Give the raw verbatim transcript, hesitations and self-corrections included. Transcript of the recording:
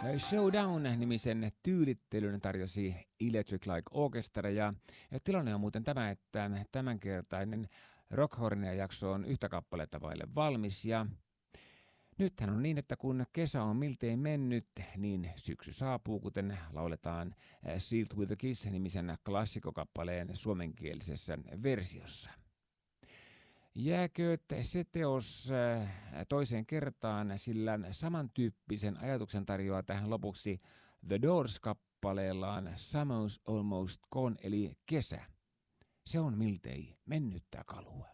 Showdown-nimisen tyylittelyn tarjosi Electric Light Orchestra, ja tilanne on muuten tämä, että tämänkertainen Rockhornia-jakso on yhtä kappaletta vaille valmis, ja nythän on niin, että kun kesä on miltei mennyt, niin syksy saapuu, kuten lauletaan Sealed with a Kiss-nimisen klassikokappaleen suomenkielisessä versiossa. Jääkööt se teos toiseen kertaan, sillä samantyyppisen ajatuksen tarjoaa tähän lopuksi The Doors-kappaleellaan Summer's Almost Gone, eli kesä. Se on miltei mennyttä kalua.